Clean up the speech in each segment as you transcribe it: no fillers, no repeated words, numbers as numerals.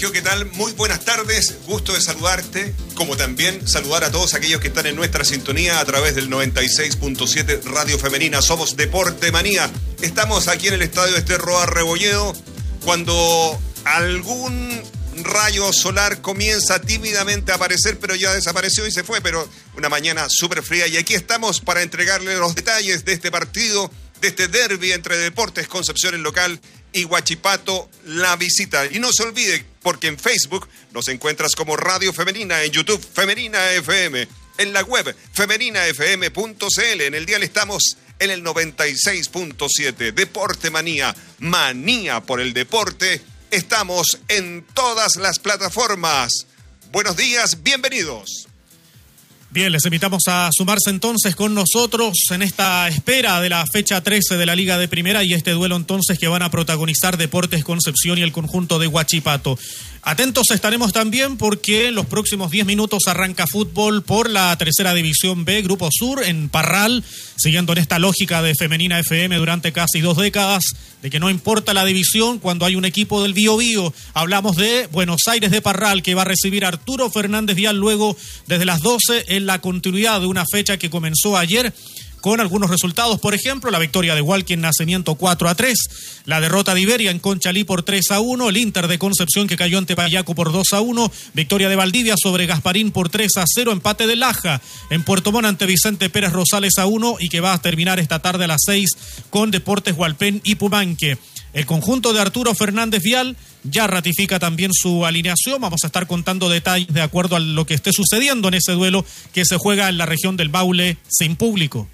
Sergio, ¿qué tal? Muy buenas tardes, gusto de saludarte, como también saludar a todos aquellos que están en nuestra sintonía a través del 96.7 Radio Femenina. Somos Deporte Manía. Estamos aquí en el Estadio Esterroa Rebolledo cuando algún rayo solar comienza tímidamente a aparecer, pero ya desapareció y se fue, pero una mañana súper fría. Y aquí estamos para entregarle los detalles de este partido, de este derbi entre Deportes Concepción, el local, y Huachipato, la visita. Y no se olvide, porque en Facebook nos encuentras como Radio Femenina, en YouTube Femenina FM, en la web femeninafm.cl. En el dial estamos en el 96.7. Deporte Manía, manía por el deporte. Estamos en todas las plataformas. Buenos días, bienvenidos. Bien, les invitamos a sumarse entonces con nosotros en esta espera de la fecha 13 de la Liga de Primera y este duelo entonces que van a protagonizar Deportes Concepción y el conjunto de Huachipato. Atentos estaremos también porque en los próximos 10 minutos arranca fútbol por la tercera división B, Grupo Sur, en Parral, siguiendo en esta lógica de Femenina FM durante casi 2 décadas, de que no importa la división cuando hay un equipo del Biobío. Hablamos de Buenos Aires de Parral, que va a recibir a Arturo Fernández Vial luego desde las 12 en la continuidad de una fecha que comenzó ayer, con algunos resultados, por ejemplo, la victoria de Hualqui en Nacimiento 4-3, la derrota de Iberia en Conchalí por 3-1, el Inter de Concepción que cayó ante Payaco por 2-1, victoria de Valdivia sobre Gasparín por 3-0, empate de Laja en Puerto Montt ante Vicente Pérez Rosales 1 y que va a terminar esta tarde a las 6 con Deportes Hualpén y Pumanque. El conjunto de Arturo Fernández Vial ya ratifica también su alineación. Vamos a estar contando detalles de acuerdo a lo que esté sucediendo en ese duelo que se juega en la región del Maule sin público.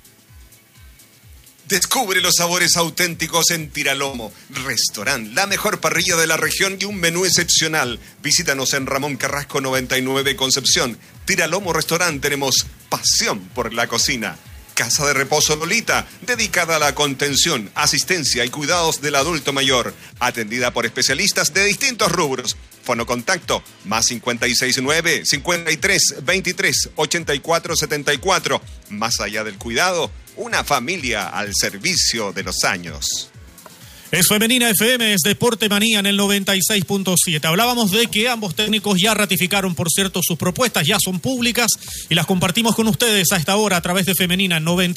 Descubre los sabores auténticos en Tiralomo Restaurant, la mejor parrilla de la región y un menú excepcional. Visítanos en Ramón Carrasco 99 Concepción. Tiralomo Restaurant, tenemos pasión por la cocina. Casa de Reposo Lolita, dedicada a la contención, asistencia y cuidados del adulto mayor, atendida por especialistas de distintos rubros. Fonocontacto más 569 53 23 84 74. Más allá del cuidado, una familia al servicio de los años. Es Femenina FM, es Deporte Manía en el 96.7. Hablábamos de que ambos técnicos ya ratificaron, por cierto, sus propuestas, ya son públicas y las compartimos con ustedes a esta hora a través de Femenina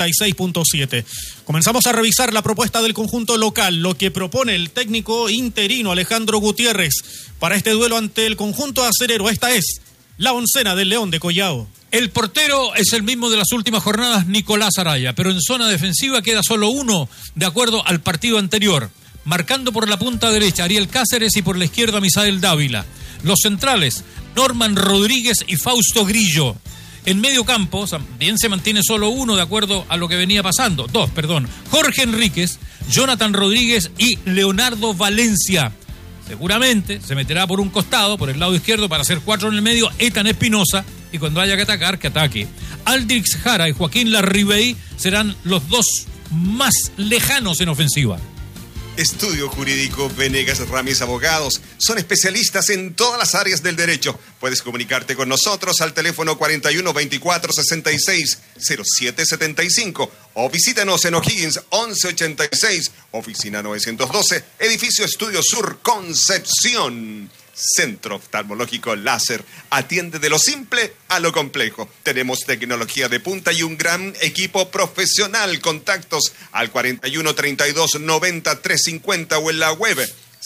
96.7. Comenzamos a revisar la propuesta del conjunto local, lo que propone el técnico interino Alejandro Gutiérrez para este duelo ante el conjunto acerero. Esta es la oncena del León de Collao. El portero es el mismo de las últimas jornadas, Nicolás Araya, pero en zona defensiva queda solo uno, de acuerdo al partido anterior. Marcando por la punta derecha Ariel Cáceres y por la izquierda Misael Dávila. Los centrales, Norman Rodríguez y Fausto Grillo. En medio campo, bien se mantiene solo uno de acuerdo a lo que venía pasando. Jorge Enríquez, Jonathan Rodríguez y Leonardo Valencia. Seguramente se meterá por un costado, por el lado izquierdo, para hacer 4 en el medio, Ethan Espinosa, y cuando haya que atacar, que ataque. Aldrix Jara y Joaquín Larribey serán los dos más lejanos en ofensiva. Estudio Jurídico Venegas Ramis Abogados. Son especialistas en todas las áreas del derecho. Puedes comunicarte con nosotros al teléfono 41 24 66 07 75 o visítanos en O'Higgins 1186, oficina 912, edificio Estudio Sur, Concepción. Centro Oftalmológico Láser atiende de lo simple a lo complejo. Tenemos tecnología de punta y un gran equipo profesional. Contactos al 41 32 90 350 o en la web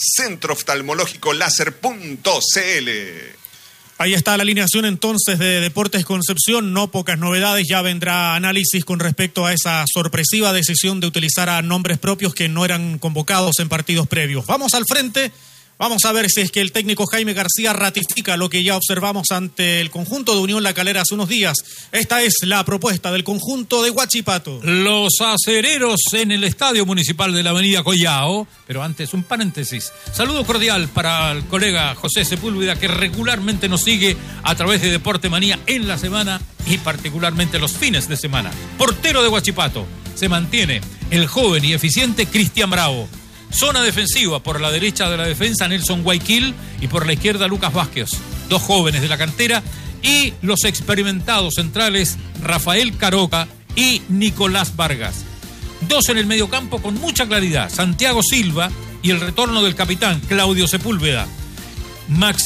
centrooftalmológicoláser.cl. Ahí está la alineación entonces de Deportes Concepción, no pocas novedades, ya vendrá análisis con respecto a esa sorpresiva decisión de utilizar a nombres propios que no eran convocados en partidos previos. Vamos al frente. Vamos a ver si es que el técnico Jaime García ratifica lo que ya observamos ante el conjunto de Unión La Calera hace unos días. Esta es la propuesta del conjunto de Huachipato. Los acereros en el Estadio Municipal de la Avenida Collao. Pero antes, un paréntesis. Saludo cordial para el colega José Sepúlveda, que regularmente nos sigue a través de Deporte Manía en la semana y particularmente los fines de semana. Portero de Huachipato. Se mantiene el joven y eficiente Cristian Bravo. Zona defensiva, por la derecha de la defensa Nelson Guayquil y por la izquierda Lucas Vázquez, dos jóvenes de la cantera, y los experimentados centrales Rafael Caroca y Nicolás Vargas. Dos en el mediocampo con mucha claridad, Santiago Silva y el retorno del capitán Claudio Sepúlveda.